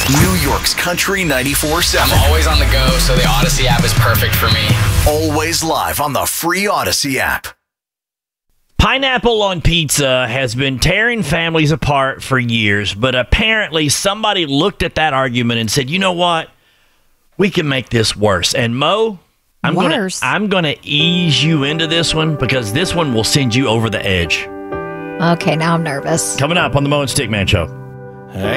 New York's Country 94.7. I'm always on the go, so the Odyssey app is perfect for me. Always live on the free Odyssey app. Pineapple on pizza has been tearing families apart for years, but apparently somebody looked at that argument and said, you know what? We can make this worse. And Mo, I'm gonna ease you into this one because this one will send you over the edge. Okay, now I'm nervous. Coming up on the Mo and Stickman Show. Hey.